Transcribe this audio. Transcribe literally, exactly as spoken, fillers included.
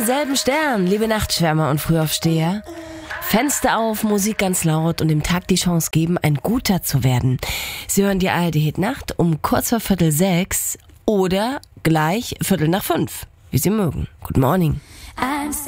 selben Stern, liebe Nachtschwärmer und Frühaufsteher. Fenster auf, Musik ganz laut und dem Tag die Chance geben, ein Guter zu werden. Sie hören die A R D Hit Nacht um kurz vor Viertel sechs oder gleich Viertel nach fünf, wie Sie mögen. Good morning.